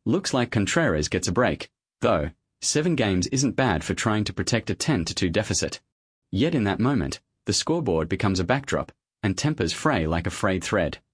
Looks like Contreras gets a break, though 7 games isn't bad for trying to protect a 10-2 deficit. Yet in that moment, the scoreboard becomes a backdrop, and tempers fray like a frayed thread.